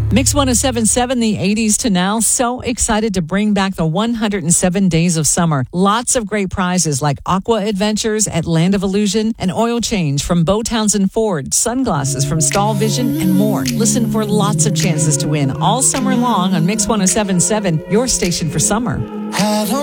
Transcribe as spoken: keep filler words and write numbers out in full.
Mix one oh seven point seven, the eighties to now. So excited to bring back the one hundred seven days of summer. Lots of great prizes like Aqua Adventures at Land of Illusion, an oil change from Bo Townsend Ford, sunglasses from Stahl Vision, and more. Listen for lots of chances to win all summer long on Mix one oh seven point seven, your station for summer.